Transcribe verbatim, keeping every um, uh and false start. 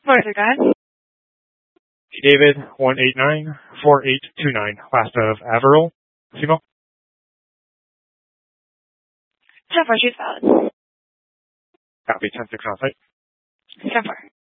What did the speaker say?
Martha, go ahead. David, one eight nine four eight two nine, last of Averill. Simo? ten four, she's valid. Copy, ten six on site. ten four.